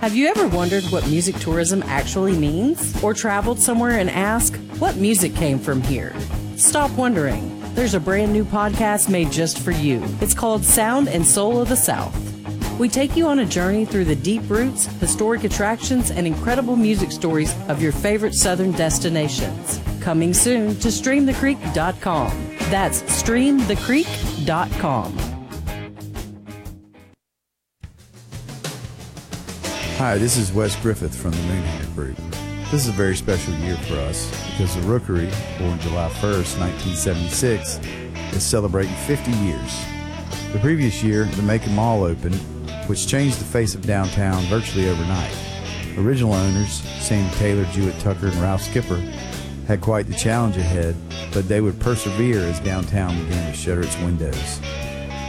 Have you ever wondered what music tourism actually means? Or traveled somewhere and asked, what music came from here? Stop wondering. There's a brand new podcast made just for you. It's called Sound and Soul of the South. We take you on a journey through the deep roots, historic attractions, and incredible music stories of your favorite southern destinations. Coming soon to StreamTheCreek.com. That's StreamTheCreek.com. Hi, this is Wes Griffith from the Moonhanger Group. This is a very special year for us because the Rookery, born July 1st, 1976, is celebrating 50 years. The previous year, the Macon Mall opened, which changed the face of downtown virtually overnight. Original owners, Sandy Taylor, Jewett Tucker, and Ralph Skipper, had quite the challenge ahead, but they would persevere as downtown began to shutter its windows.